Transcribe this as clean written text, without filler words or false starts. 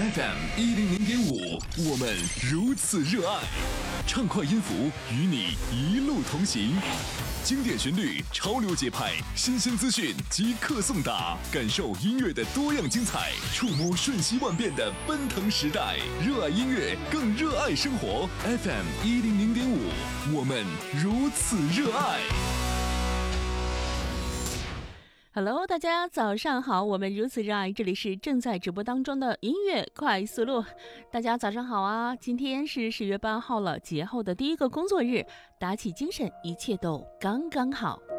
FM100.5，我们如此热爱，畅快音符与你一路同行。经典旋律，潮流节拍，新鲜资讯即刻送达，感受音乐的多样精彩，触摸瞬息万变的奔腾时代。热爱音乐，更热爱生活。FM100.5，我们如此热爱。 Hello， 大家早上好，我们如此热爱，这里是正在直播当中的音乐快速路。大家早上好啊！今天是10月8号了，节后的第一个工作日，打起精神，一切都刚刚好。